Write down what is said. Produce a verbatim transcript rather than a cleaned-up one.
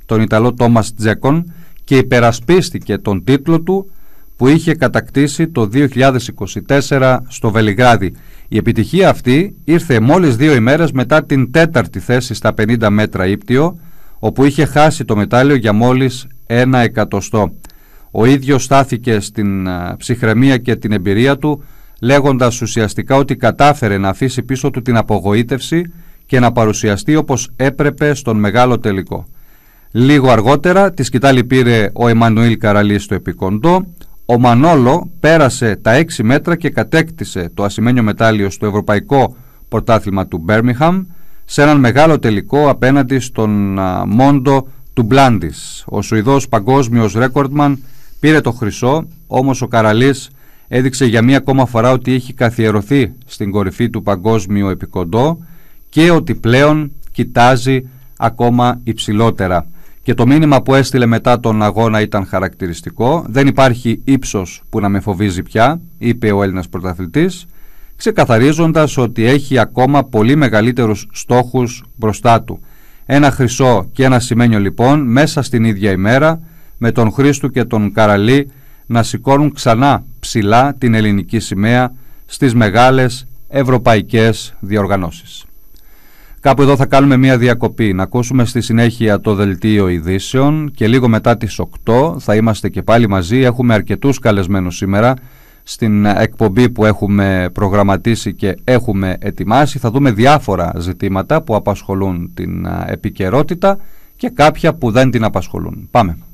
τον Ιταλό Τόμας Τζέκον, και υπερασπίστηκε τον τίτλο του που είχε κατακτήσει το δύο χιλιάδες είκοσι τέσσερα στο Βελιγράδι. Η επιτυχία αυτή ήρθε μόλις δύο ημέρες μετά την τέταρτη θέση στα πενήντα μέτρα ύπτιο, όπου είχε χάσει το μετάλλιο για μόλις ένα εκατοστό. Ο ίδιος στάθηκε στην ψυχραιμία και την εμπειρία του, λέγοντας ουσιαστικά ότι κατάφερε να αφήσει πίσω του την απογοήτευση και να παρουσιαστεί όπως έπρεπε στον μεγάλο τελικό. Λίγο αργότερα τη σκητάλη πήρε ο Εμμανουήλ Καραλή στο επικοντό. Ο Μανόλο πέρασε τα έξι μέτρα και κατέκτησε το ασημένιο μετάλλιο στο Ευρωπαϊκό Πρωτάθλημα του Μπέρμιγχαμ σε έναν μεγάλο τελικό απέναντι στον α, Μόντο του Μπλάντις. Ο Σουηδός παγκόσμιος ρέκορντμαν πήρε το χρυσό, όμως ο Καραλής έδειξε για μία ακόμα φορά ότι έχει καθιερωθεί στην κορυφή του παγκόσμιου επικοντό και ότι πλέον κοιτάζει ακόμα υψηλότερα. Και το μήνυμα που έστειλε μετά τον αγώνα ήταν χαρακτηριστικό. «Δεν υπάρχει ύψος που να με φοβίζει πια», είπε ο Έλληνας πρωταθλητής, ξεκαθαρίζοντας ότι έχει ακόμα πολύ μεγαλύτερους στόχους μπροστά του. Ένα χρυσό και ένα ασημένιο λοιπόν μέσα στην ίδια ημέρα, με τον Χρήστου και τον Καραλή να σηκώνουν ξανά ψηλά την ελληνική σημαία στις μεγάλες ευρωπαϊκές διοργανώσεις. Κάπου εδώ θα κάνουμε μια διακοπή, να ακούσουμε στη συνέχεια το δελτίο ειδήσεων και λίγο μετά τις οκτώ θα είμαστε και πάλι μαζί. Έχουμε αρκετούς καλεσμένους σήμερα στην εκπομπή που έχουμε προγραμματίσει και έχουμε ετοιμάσει. Θα δούμε διάφορα ζητήματα που απασχολούν την επικαιρότητα και κάποια που δεν την απασχολούν. Πάμε.